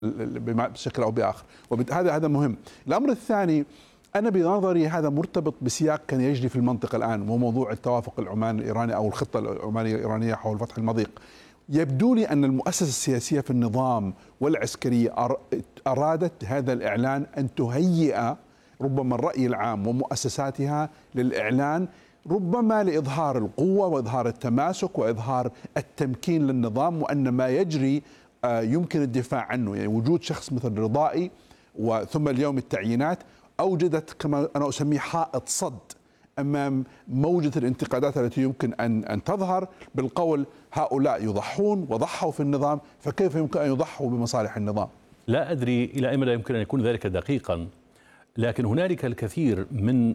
بشكل أو بآخر، هذا مهم. الأمر الثاني، أنا بنظري هذا مرتبط بسياق كان يجري في المنطقة الآن، وهو موضوع التوافق العماني الإيراني أو الخطة العمانية الإيرانية حول فتح المضيق. يبدو لي أن المؤسسة السياسية في النظام والعسكرية أرادت هذا الإعلان أن تهيئ ربما الرأي العام ومؤسساتها للإعلان، ربما لإظهار القوة وإظهار التماسك وإظهار التمكين للنظام، وأن ما يجري يمكن الدفاع عنه. يعني وجود شخص مثل رضائي وثم اليوم التعيينات أوجدت كما أنا أسميه حائط صد أمام موجة الانتقادات التي يمكن أن تظهر بالقول هؤلاء يضحون وضحوا في النظام، فكيف يمكن أن يضحوا بمصالح النظام؟ لا أدري إلى أي مدى يمكن أن يكون ذلك دقيقا، لكن هنالك الكثير من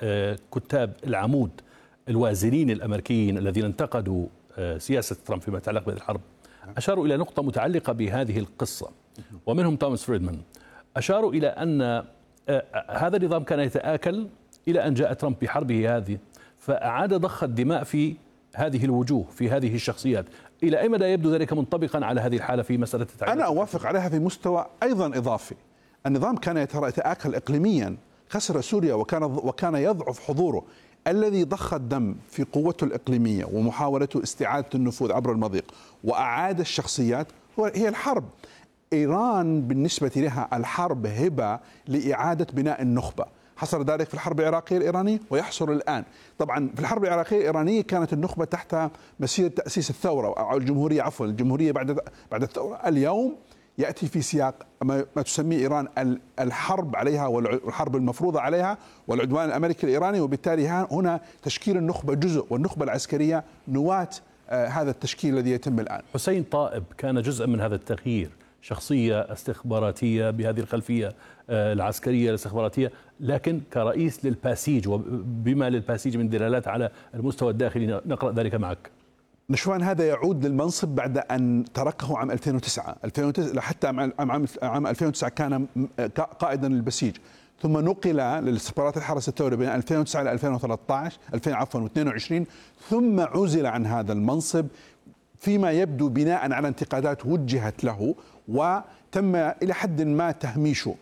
كتاب العمود الوازنين الأمريكيين الذين انتقدوا سياسة ترامب فيما يتعلق بهذه الحرب أشاروا إلى نقطة متعلقة بهذه القصة، ومنهم توماس فريدمان. أشاروا إلى أن هذا النظام كان يتآكل إلى أن جاء ترامب بحربه هذه، فأعاد ضخ الدماء في هذه الوجوه، في هذه الشخصيات. إلى أي مدى يبدو ذلك منطبقا على هذه الحالة في مسألة التعيين؟ أنا أوافق عليها في مستوى أيضا إضافي. النظام كان يتآكل إقليميا، خسر سوريا وكان يضعف حضوره. الذي ضخ الدم في قوته الإقليمية ومحاولته استعادة النفوذ عبر المضيق وأعاد الشخصيات هي الحرب. إيران بالنسبة لها الحرب هبة لإعادة بناء النخبة. حصل ذلك في الحرب العراقية الإيرانية ويحصل الآن. طبعا في الحرب العراقية الإيرانية كانت النخبة تحت مسيرة تأسيس الثورة أو الجمهورية، عفوا الجمهورية بعد الثورة. اليوم يأتي في سياق ما تسميه إيران الحرب عليها والحرب المفروضة عليها والعدوان الأمريكي الإيراني، وبالتالي هنا تشكيل النخبة جزء والنخبة العسكرية نواة هذا التشكيل الذي يتم الآن. حسين طائب كان جزءا من هذا التغيير، شخصية استخباراتية بهذه الخلفية العسكرية الاستخباراتية، لكن كرئيس للباسيج، وبما للباسيج من دلالات على المستوى الداخلي نقرأ ذلك معك. نشوان هذا يعود للمنصب بعد أن تركه عام 2009 حتى عام 2009 كان قائدا للبسيج، ثم نقل للاستخبارات الحرس الثوري بين 2009 إلى 2013 2022، ثم عزل عن هذا المنصب فيما يبدو بناء على انتقادات وجهت له وتم إلى حد ما تهميشه.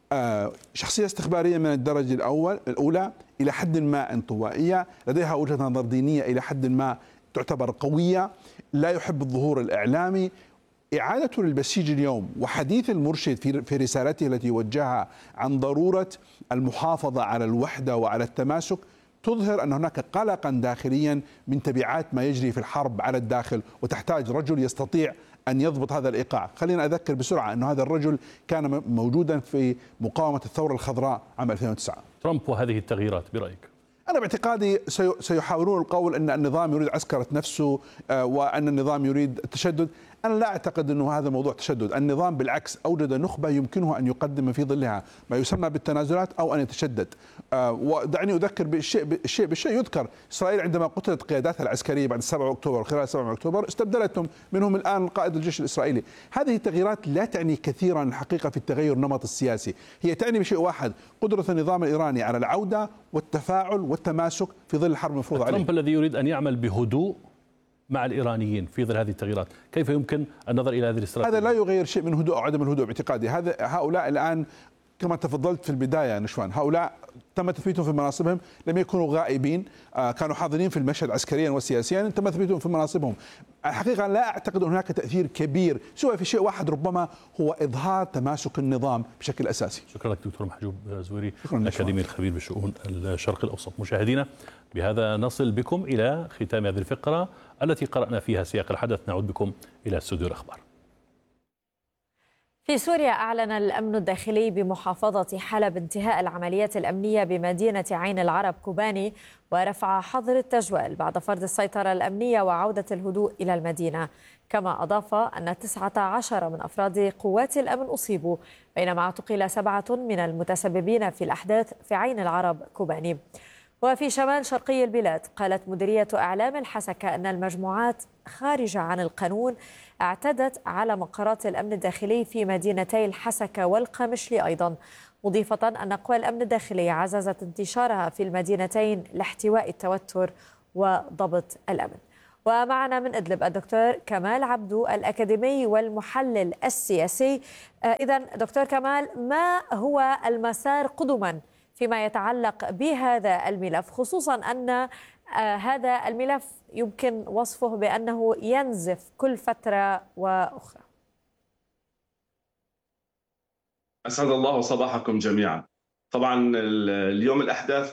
شخصية استخبارية من الدرجة الأولى، إلى حد ما انطوائية، لديها وجهة نظر دينية إلى حد ما تعتبر قوية، لا يحب الظهور الإعلامي. إعادته للبسيج اليوم وحديث المرشد في رسالته التي وجهها عن ضرورة المحافظة على الوحدة وعلى التماسك تظهر أن هناك قلقا داخليا من تبعات ما يجري في الحرب على الداخل، وتحتاج رجل يستطيع أن يضبط هذا الإيقاع. خلينا أذكر بسرعة أن هذا الرجل كان موجودا في مقاومة الثورة الخضراء عام 2009. ترامب وهذه التغييرات برأيك؟ أنا باعتقادي سيحاولون القول أن النظام يريد عسكرة نفسه وأن النظام يريد التشدد. أنا لا أعتقد أنه هذا موضوع تشدد. النظام بالعكس أوجد نخبة يمكنه أن يقدم في ظلها ما يسمى بالتنازلات أو أن يتشدد. ودعني أذكر بالشيء يذكر. إسرائيل عندما قتلت قياداتها العسكرية بعد 7 أكتوبر خلال 7 أكتوبر استبدلتهم، منهم الآن قائد الجيش الإسرائيلي. هذه التغييرات لا تعني كثيرا الحقيقة في التغير النمط السياسي، هي تعني بشيء واحد: قدرة النظام الإيراني على العودة والتفاعل والتماسك في ظل الحرب المفروضة عليه. ترامب الذي يريد أن يعمل بهدوء مع الإيرانيين في ظل هذه التغييرات، كيف يمكن النظر إلى هذه الاستراتيجية؟ هذا لا يغير شيء من هدوء أو عدم الهدوء باعتقادي. هؤلاء الآن كما تفضلت في البداية نشوان، هؤلاء تم تثبيتهم في مناصبهم، لم يكونوا غائبين، كانوا حاضرين في المشهد عسكريا وسياسيا، تم تثبيتهم في مناصبهم. الحقيقة لا أعتقد أن هناك تأثير كبير سوى في شيء واحد ربما هو إظهار تماسك النظام بشكل أساسي. شكرا لك دكتور محجوب زويري، الأكاديمي الخبير بشؤون الشرق الأوسط. مشاهدينا، بهذا نصل بكم إلى ختام هذه الفقرة التي قرأنا فيها سياق الحدث. نعود بكم إلى استوديو الأخبار. في سوريا أعلن الأمن الداخلي بمحافظة حلب انتهاء العمليات الأمنية بمدينة عين العرب كوباني ورفع حظر التجوال بعد فرض السيطرة الأمنية وعودة الهدوء إلى المدينة. كما أضاف أن 19 من أفراد قوات الأمن أصيبوا، بينما اعتقل 7 من المتسببين في الأحداث في عين العرب كوباني. وفي شمال شرقي البلاد قالت مديرية إعلام الحسكة أن المجموعات خارجة عن القانون اعتدت على مقرات الأمن الداخلي في مدينتي الحسكة والقامشلي أيضا، مضيفة أن قوى الأمن الداخلي عززت انتشارها في المدينتين لاحتواء التوتر وضبط الأمن. ومعنا من إدلب الدكتور كمال عبدو الأكاديمي والمحلل السياسي. إذا دكتور كمال، ما هو المسار قدما فيما يتعلق بهذا الملف، خصوصا أن هذا الملف يمكن وصفه بأنه ينزف كل فترة وأخرى؟ أسعد الله صباحكم جميعا. طبعا اليوم الأحداث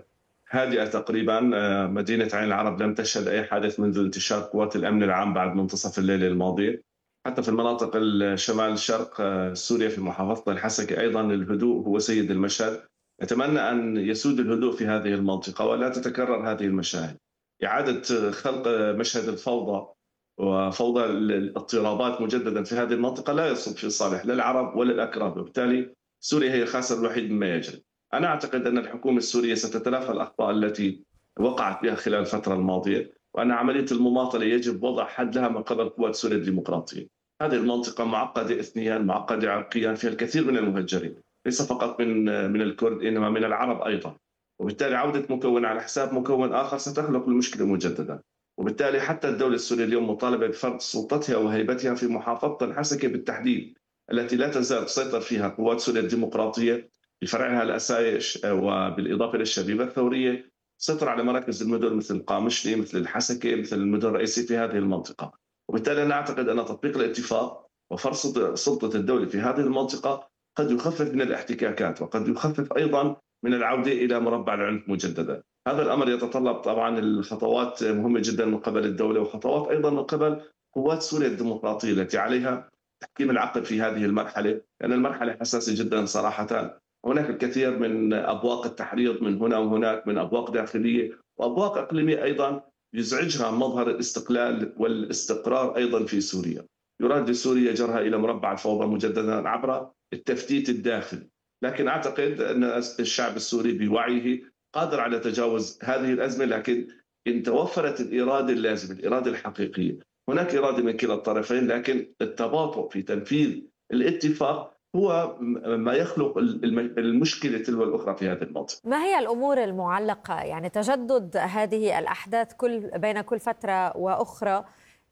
هادئة تقريبا. مدينة عين العرب لم تشهد أي حادث منذ انتشار قوات الأمن العام بعد منتصف الليل الماضي. حتى في المناطق الشمال الشرق سوريا في محافظة الحسكة أيضا الهدوء هو سيد المشهد. نتمنى أن يسود الهدوء في هذه المنطقة ولا تتكرر هذه المشاهد. إعادة خلق مشهد الفوضى وفوضى الاضطرابات مجددا في هذه المنطقة لا يصب في صالح لا العرب ولا الأكراد، وبالتالي سوريا هي الخاسر الوحيد مما يجري. أنا أعتقد أن الحكومة السورية ستتلافى الأخطاء التي وقعت بها خلال الفترة الماضية، وأن عملية المماطلة يجب وضع حد لها من قبل قوات سوريا الديمقراطية. هذه المنطقة معقدة إثنيا، معقدة عرقيا، فيها الكثير من المهجرين، ليس فقط من الكرد إنما من العرب أيضا، وبالتالي عودة مكون على حساب مكون آخر ستخلق المشكلة مجددا. وبالتالي حتى الدولة السورية اليوم مطالبة بفرض سلطتها وهيبتها في محافظة الحسكة بالتحديد، التي لا تزال تسيطر فيها قوات سوريا الديمقراطية بفرعها الأسايش، وبالإضافة للشبيبة الثورية سيطر على مراكز المدن مثل قامشلي، مثل الحسكة، مثل المدن الرئيسية في هذه المنطقة. وبالتالي أنا أعتقد أن تطبيق الاتفاق وفرض سلطة الدولة في هذه المنطقة قد يخفف من الاحتكاكات، وقد يخفف أيضا من العودة إلى مربع العنف مجددا. هذا الأمر يتطلب طبعا الخطوات مهمة جدا من قبل الدولة، وخطوات أيضا من قبل قوات سوريا الديمقراطية التي عليها تحكيم العقل في هذه المرحلة، لأن المرحلة حساسة جدا صراحة. هناك الكثير من أبواق التحريض من هنا وهناك، من أبواق داخلية وأبواق إقليمية أيضا يزعجها مظهر الاستقلال والاستقرار أيضا في سوريا. يراد لسوريا جرها إلى مربع الفوضى مجددا عبر التفتيت الداخلي، لكن أعتقد أن الشعب السوري بوعيه قادر على تجاوز هذه الأزمة، لكن إن توفرت الإرادة اللازمة، الإرادة الحقيقية. هناك إرادة من كلا الطرفين، لكن التباطؤ في تنفيذ الاتفاق هو ما يخلق المشكلة تلو الأخرى في هذه المنطقة. ما هي الأمور المعلقة؟ يعني تجدد هذه الأحداث بين كل فترة وأخرى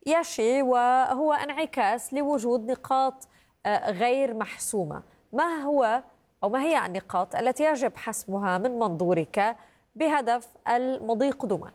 يشي وهو انعكاس لوجود نقاط غير محسومة. ما هي النقاط التي يجب حسمها من منظورك بهدف المضي قدما؟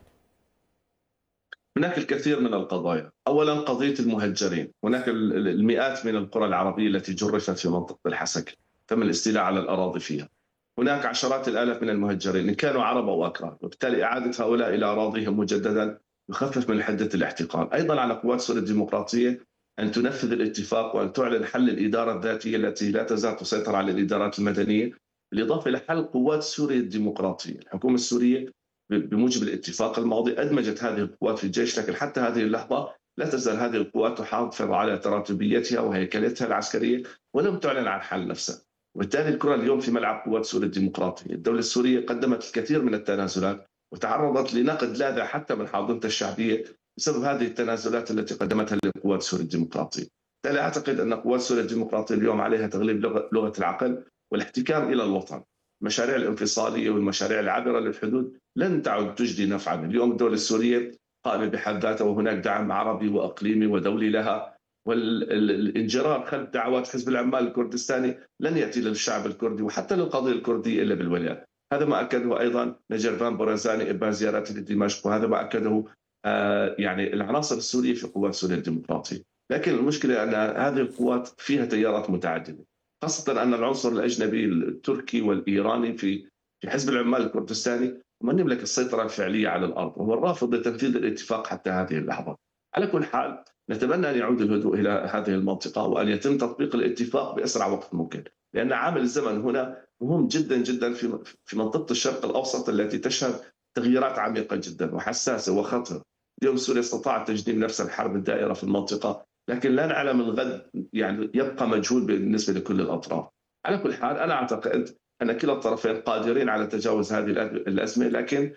هناك الكثير من القضايا. أولا قضية المهجرين. هناك المئات من القرى العربية التي جرفت في منطقة الحسكة، تم الاستيلاء على الأراضي فيها. هناك عشرات الآلاف من المهجرين إن كانوا عرب أو أكراد، وبالتالي إعادة هؤلاء إلى أراضيهم مجددا يخفف من حدة الاحتقان. أيضا على قوات سوريا الديمقراطية أن تنفذ الاتفاق وأن تعلن حل الإدارة الذاتية التي لا تزال تسيطر على الإدارات المدنية، بالإضافة إلى حل قوات سوريا الديمقراطية. الحكومة السورية بموجب الاتفاق الماضي أدمجت هذه القوات في الجيش، لكن حتى هذه اللحظة لا تزال هذه القوات تحافظ على تراتبيتها وهيكلتها العسكرية ولم تعلن عن حل نفسها. وبالتالي الكرة اليوم في ملعب قوات سوريا الديمقراطية. الدولة السورية قدمت الكثير من التنازلات وتعرضت لنقد لاذع حتى من حاضنتها الشعبية بسبب هذه التنازلات التي قدمتها لقوات سوريا الديمقراطية. بالتالي أعتقد أن قوات سوريا الديمقراطية اليوم عليها تغليب لغة العقل والاحتكام إلى الوطن. المشاريع الانفصالية والمشاريع العابرة للحدود لن تعد تجدي نفعا. اليوم الدولة السورية قائمة بحد ذاتها وهناك دعم عربي وإقليمي ودولي لها، والانجرار خلف دعوات حزب العمال الكردستاني لن يأتي للشعب الكردي وحتى للقضية الكردية إلا بالولايات. هذا ما أكده أيضا نجرفان بورزاني إبان زيارته لدمشق، وهذا ما أكده يعني العناصر السورية في قوات سوريا الديمقراطية. لكن المشكلة أن هذه القوات فيها تيارات متعددة، خاصة أن العنصر الأجنبي التركي والإيراني في حزب العمال الكردستاني من يملك السيطرة الفعلية على الأرض وهو الرافض لتنفيذ الاتفاق حتى هذه اللحظة. على كل حال نتمنى أن يعود الهدوء إلى هذه المنطقة وأن يتم تطبيق الاتفاق بأسرع وقت ممكن، لأن عامل الزمن هنا مهم جدا جدا في منطقة الشرق الأوسط التي تشهد تغييرات عميقة جدا وحساسة وخطر. اليوم سوريا استطاعت تجنيب نفس الحرب الدائرة في المنطقة، لكن لا نعلم الغد، يعني يبقى مجهول بالنسبة لكل الأطراف. على كل حال أنا أعتقد أن كلا الطرفين قادرين على تجاوز هذه الأزمة، لكن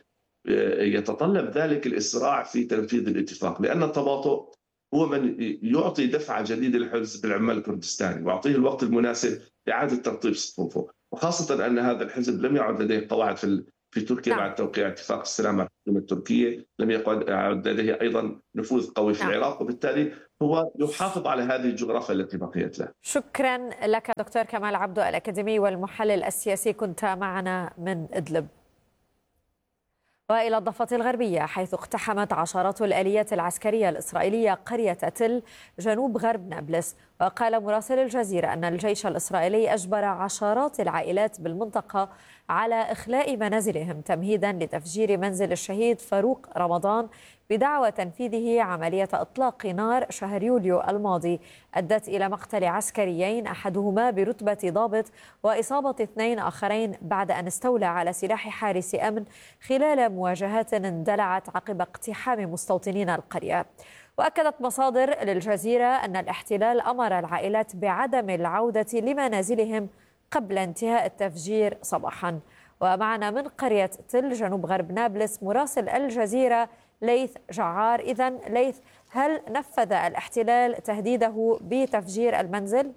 يتطلب ذلك الإسراع في تنفيذ الاتفاق، لأن التباطؤ هو من يعطي دفعة جديدة لحزب العمال الكردستاني ويعطيه الوقت المناسب لإعادة ترتيب صفوفه، وخاصة أن هذا الحزب لم يعد لديه قواعد في في تركيا بعد توقيع اتفاق السلام مع الحكومة التركية، لم يعد لديه أيضا نفوذ قوي في العراق، وبالتالي هو يحافظ على هذه الجغرافيا التي بقيت له. شكرا لك دكتور كمال عبده الأكاديمي والمحلل السياسي، كنت معنا من إدلب. وإلى الضفة الغربية، حيث اقتحمت عشرات الآليات العسكرية الإسرائيلية قرية تل جنوب غرب نابلس. وقال مراسل الجزيرة أن الجيش الإسرائيلي أجبر عشرات العائلات بالمنطقة على إخلاء منازلهم تمهيدا لتفجير منزل الشهيد فاروق رمضان بدعوى تنفيذه عملية إطلاق نار شهر يوليو الماضي أدت إلى مقتل عسكريين، أحدهما برتبة ضابط، وإصابة 2 آخرين بعد أن استولى على سلاح حارس أمن خلال مواجهات اندلعت عقب اقتحام مستوطنين القرية. وأكدت مصادر للجزيرة أن الاحتلال أمر العائلات بعدم العودة لمنازلهم قبل انتهاء التفجير صباحا. ومعنا من قرية تل جنوب غرب نابلس مراسل الجزيرة ليث جعار. إذن ليث، هل نفذ الاحتلال تهديده بتفجير المنزل؟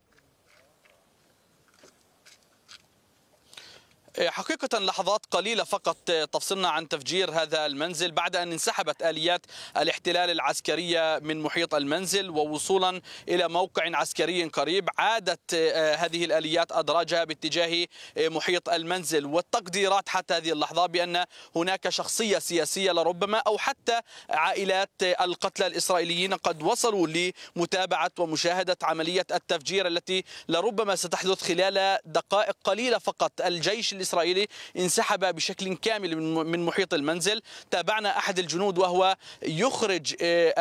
حقيقة لحظات قليلة فقط تفصلنا عن تفجير هذا المنزل بعد أن انسحبت آليات الاحتلال العسكرية من محيط المنزل، ووصولا إلى موقع عسكري قريب عادت هذه الآليات أدراجها باتجاه محيط المنزل. والتقديرات حتى هذه اللحظة بأن هناك شخصية سياسية لربما أو حتى عائلات القتلى الإسرائيليين قد وصلوا لمتابعة ومشاهدة عملية التفجير التي لربما ستحدث خلال دقائق قليلة فقط. الجيش الإسرائيلي انسحب بشكل كامل من محيط المنزل. تابعنا أحد الجنود وهو يخرج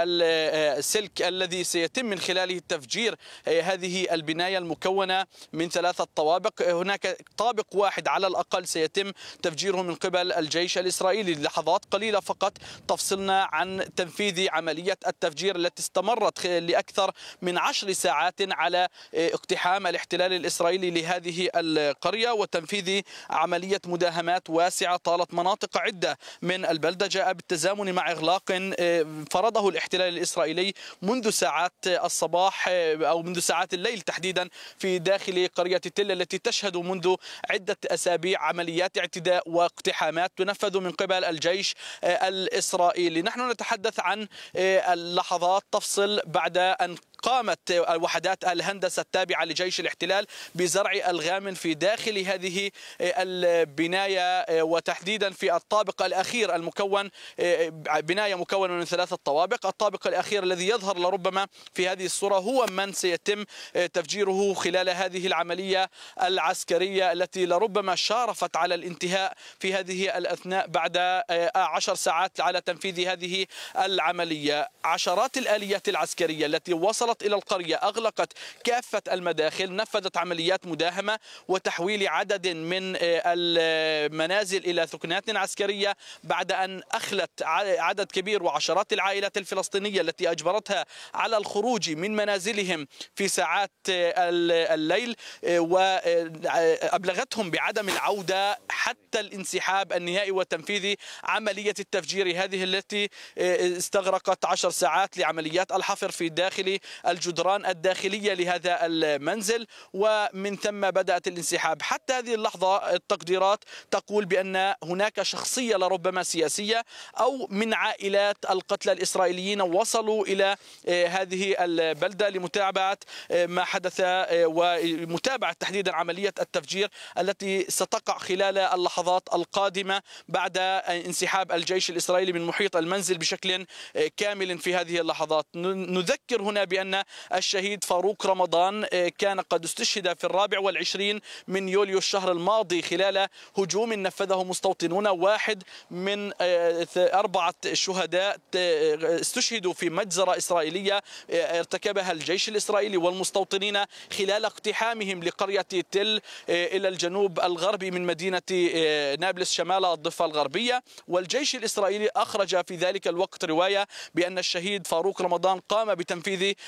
السلك الذي سيتم من خلاله تفجير هذه البناية المكونة من 3 طوابق. هناك طابق واحد على الأقل سيتم تفجيره من قبل الجيش الإسرائيلي. لحظات قليلة فقط تفصلنا عن تنفيذ عملية التفجير التي استمرت لأكثر من 10 ساعات على اقتحام الاحتلال الإسرائيلي لهذه القرية وتنفيذ عملية مداهمات واسعة طالت مناطق عدة من البلدة، جاء بالتزامن مع إغلاق فرضه الاحتلال الإسرائيلي منذ ساعات الصباح أو منذ ساعات الليل تحديدا في داخل قرية تل التي تشهد منذ عدة أسابيع عمليات اعتداء واقتحامات تنفذ من قبل الجيش الإسرائيلي. نحن نتحدث عن اللحظات تفصل بعد أن قامت وحدات الهندسة التابعة لجيش الاحتلال بزرع ألغام في داخل هذه البناية، وتحديدا في الطابق الأخير المكون بناية مكونة من 3 طوابق. الطابق الأخير الذي يظهر لربما في هذه الصورة هو من سيتم تفجيره خلال هذه العملية العسكرية التي لربما شارفت على الانتهاء في هذه الأثناء بعد 10 ساعات على تنفيذ هذه العملية. عشرات الآليات العسكرية التي وصلت إلى القرية أغلقت كافة المداخل، نفذت عمليات مداهمة وتحويل عدد من المنازل إلى ثكنات عسكرية بعد أن أخلت عدد كبير وعشرات العائلات الفلسطينية التي أجبرتها على الخروج من منازلهم في ساعات الليل وأبلغتهم بعدم العودة حتى الانسحاب النهائي وتنفيذ عملية التفجير هذه التي استغرقت 10 ساعات لعمليات الحفر في داخل الجدران الداخلية لهذا المنزل، ومن ثم بدأت الانسحاب. حتى هذه اللحظة التقديرات تقول بأن هناك شخصية لربما سياسية أو من عائلات القتلى الإسرائيليين وصلوا إلى هذه البلدة لمتابعة ما حدث ومتابعة تحديدا عملية التفجير التي ستقع خلال اللحظات القادمة بعد انسحاب الجيش الإسرائيلي من محيط المنزل بشكل كامل. في هذه اللحظات نذكر هنا بأن الشهيد فاروق رمضان كان قد استشهد في 24 من يوليو الشهر الماضي خلال هجوم نفذه مستوطنون. واحد من 4 شهداء استشهدوا في مجزرة إسرائيلية ارتكبها الجيش الإسرائيلي والمستوطنين خلال اقتحامهم لقرية تل إلى الجنوب الغربي من مدينة نابلس شمال الضفة الغربية. والجيش الإسرائيلي أخرج في ذلك الوقت رواية بأن الشهيد فاروق رمضان قام بتنفيذ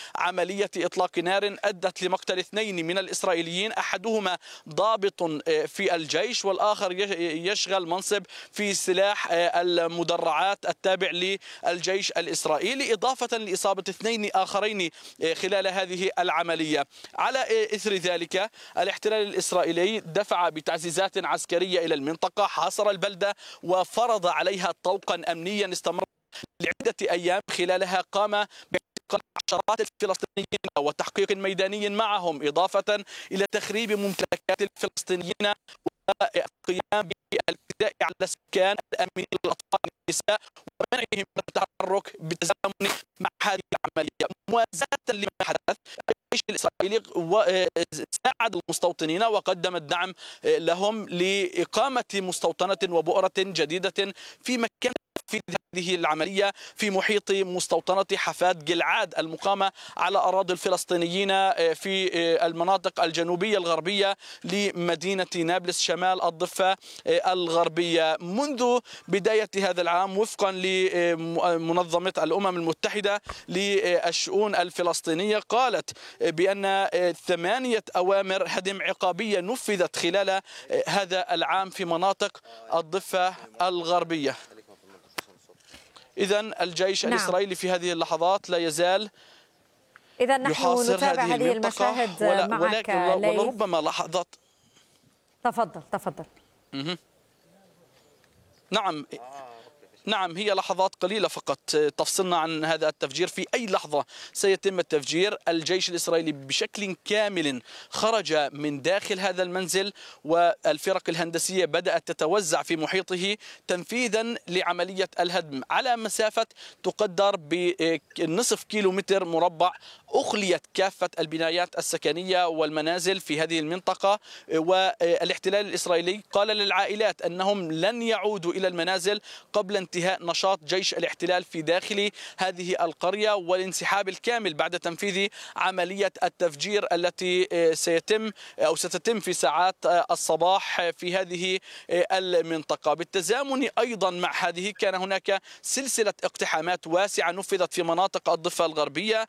عملية إطلاق نار أدت لمقتل 2 من الإسرائيليين، أحدهما ضابط في الجيش والآخر يشغل منصب في سلاح المدرعات التابع للجيش الإسرائيلي، إضافة لإصابة 2 آخرين خلال هذه العملية. على إثر ذلك الاحتلال الإسرائيلي دفع بتعزيزات عسكرية إلى المنطقة، حاصر البلدة وفرض عليها طوقا أمنيا استمر لعدة أيام خلالها قام باعتقال عشرات الفلسطينيين وتحقيق ميداني معهم، إضافة إلى تخريب ممتلكات الفلسطينيين والقيام بالاعتداء على السكان الآمنين الأطفال والنساء ومنعهم من التحرك بالتزامن مع هذه العملية. موازاة لما حدث، الجيش الإسرائيلي ساعد المستوطنين وقدم الدعم لهم لإقامة مستوطنة وبؤرة جديدة في مكان في هذه العملية في محيط مستوطنة حفاد جلعاد المقامة على أراضي الفلسطينيين في المناطق الجنوبية الغربية لمدينة نابلس شمال الضفة الغربية. منذ بداية هذا العام وفقا لمنظمة الأمم المتحدة للشؤون الفلسطينية قالت بأن 8 أوامر هدم عقابية نفذت خلال هذا العام في مناطق الضفة الغربية. إذن الجيش الإسرائيلي في هذه اللحظات لا يزال نحن نتابع هذه المشاهد معك ولربما لحظات. تفضل. نعم، هي لحظات قليلة فقط تفصلنا عن هذا التفجير. في أي لحظة سيتم التفجير. الجيش الإسرائيلي بشكل كامل خرج من داخل هذا المنزل والفرق الهندسية بدأت تتوزع في محيطه تنفيذا لعملية الهدم على مسافة تقدر بنصف كيلومتر مربع. أخليت كافة البنايات السكنية والمنازل في هذه المنطقة، والاحتلال الإسرائيلي قال للعائلات أنهم لن يعودوا إلى المنازل قبل انتهاء نشاط جيش الاحتلال في داخل هذه القرية والانسحاب الكامل بعد تنفيذ عملية التفجير التي ستتم في ساعات الصباح في هذه المنطقة. بالتزامن أيضا مع هذه كان هناك سلسلة اقتحامات واسعة نفذت في مناطق الضفة الغربية،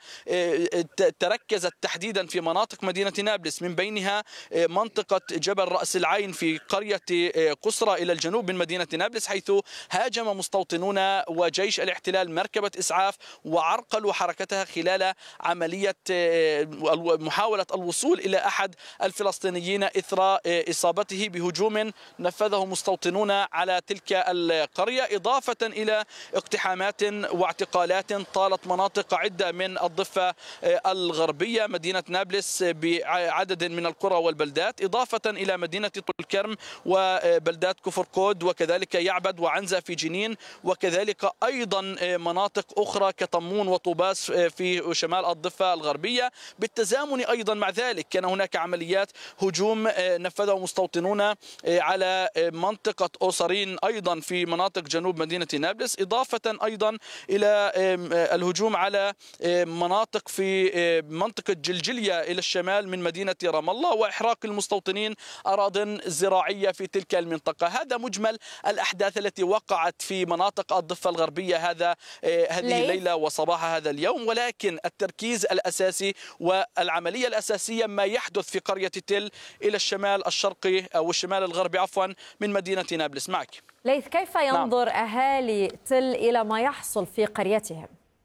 تركزت تحديدا في مناطق مدينة نابلس، من بينها منطقة جبل رأس العين في قرية قصرى إلى الجنوب من مدينة نابلس، حيث هاجم مستوطنون وجيش الاحتلال مركبة إسعاف وعرقلوا حركتها خلال عملية محاولة الوصول إلى أحد الفلسطينيين إثر إصابته بهجوم نفذه مستوطنون على تلك القرية، إضافة إلى اقتحامات واعتقالات طالت مناطق عدة من الضفة الغربية مدينة نابلس بعدد من القرى والبلدات، إضافة إلى مدينة طول كرم وبلدات كفر قود وكذلك يعبد وعنزة في جنين، وكذلك أيضا مناطق أخرى كطمون وطوباس في شمال الضفة الغربية. بالتزامن أيضا مع ذلك كان هناك عمليات هجوم نفذه مستوطنون على منطقة أوسرين أيضا في مناطق جنوب مدينة نابلس، إضافة أيضا إلى الهجوم على مناطق في منطقة جلجلية إلى الشمال من مدينة رام الله وإحراق المستوطنين أراضٍ زراعية في تلك المنطقة. هذا مجمل الأحداث التي وقعت في مناطق الضفة الغربية هذه الليلة وصباح هذا اليوم، ولكن التركيز الأساسي والعملية الأساسية ما يحدث في قرية تل إلى الشمال الشرقي أو الشمال الغربي من مدينة نابلس. معك ليث، كيف ينظر أهالي تل إلى ما يحصل في قريتهم؟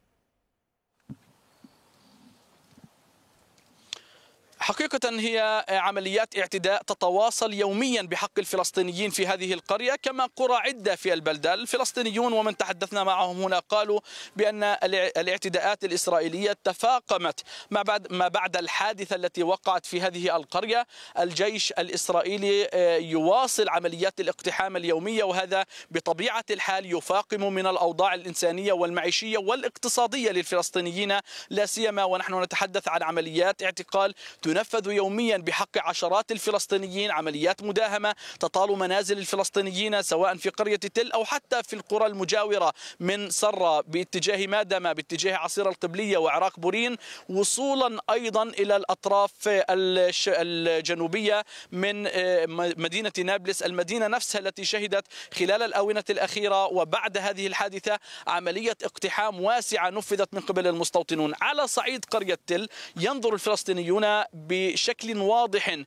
حقيقة هي عمليات اعتداء تتواصل يوميا بحق الفلسطينيين في هذه القرية كما قرى عدة في البلدة. الفلسطينيون ومن تحدثنا معهم هنا قالوا بأن الاعتداءات الإسرائيلية تفاقمت ما بعد الحادثة التي وقعت في هذه القرية. الجيش الإسرائيلي يواصل عمليات الاقتحام اليومية، وهذا بطبيعة الحال يفاقم من الأوضاع الإنسانية والمعيشية والاقتصادية للفلسطينيين، لا سيما ونحن نتحدث عن عمليات اعتقال ينفذ يوميا بحق عشرات الفلسطينيين، عمليات مداهمة تطال منازل الفلسطينيين سواء في قرية تل أو حتى في القرى المجاورة من سرة باتجاه مادمة باتجاه عصير القبلية وعراق بورين، وصولا أيضا إلى الأطراف الجنوبية من مدينة نابلس، المدينة نفسها التي شهدت خلال الآونة الأخيرة وبعد هذه الحادثة عملية اقتحام واسعة نفذت من قبل المستوطنون. على صعيد قرية تل ينظر الفلسطينيون بشكل واضح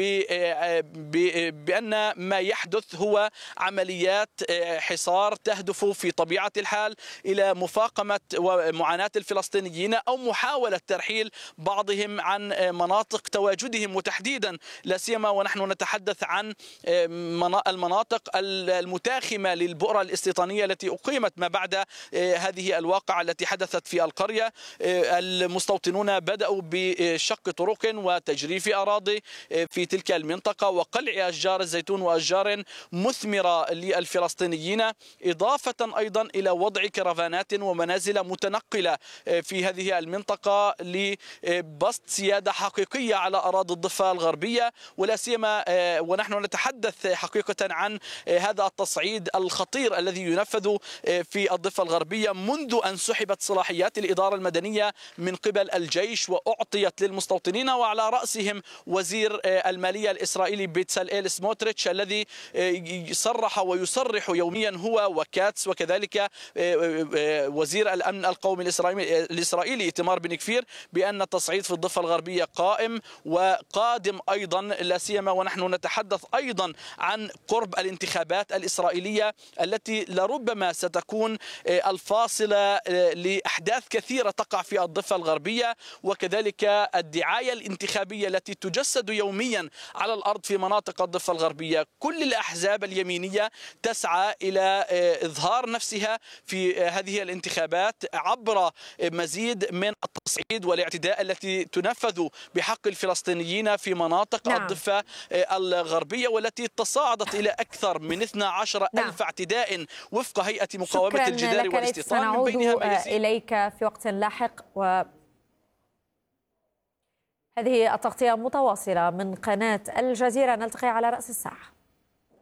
بأن ما يحدث هو عمليات حصار تهدف في طبيعة الحال إلى مفاقمة ومعاناة الفلسطينيين أو محاولة ترحيل بعضهم عن مناطق تواجدهم، وتحديدا لا سيما ونحن نتحدث عن المناطق المتاخمة للبؤرة الاستيطانية التي أقيمت ما بعد هذه الواقعة التي حدثت في القرية. المستوطنون بدأوا بشق طرق وتجريف أراضي في تلك المنطقة وقلع أشجار الزيتون وأشجار مثمرة للفلسطينيين، إضافة أيضا إلى وضع كرفانات ومنازل متنقلة في هذه المنطقة لبسط سيادة حقيقية على أراضي الضفة الغربية، ولا سيما ونحن نتحدث حقيقة عن هذا التصعيد الخطير الذي ينفذ في الضفة الغربية منذ أن سحبت صلاحيات الإدارة المدنية من قبل الجيش وأعطيت للمستوطنين، وعلى رأسهم وزير المالية الإسرائيلي بيتساليل سموتريتش الذي صرح ويصرح يوميا هو وكاتس وكذلك وزير الأمن القومي الإسرائيلي إيتمار بن كفير بأن التصعيد في الضفة الغربية قائم وقادم أيضا، لا سيما ونحن نتحدث أيضا عن قرب الانتخابات الإسرائيلية التي لربما ستكون الفاصلة لأحداث كثيرة تقع في الضفة الغربية، وكذلك الدعاية الانتخابية التي تجسد يوميا على الأرض في مناطق الضفة الغربية. كل الأحزاب اليمينية تسعى إلى إظهار نفسها في هذه الانتخابات عبر مزيد من التصعيد والاعتداء التي تنفذ بحق الفلسطينيين في مناطق الضفة الغربية، والتي تصاعدت إلى أكثر من 12,000 اعتداء وفق هيئة مقاومة الجدار والاستيطان، من بينها ما يزيد. إليك في وقت لاحق. هذه التغطية متواصلة من قناة الجزيرة، نلتقي على رأس الساعة.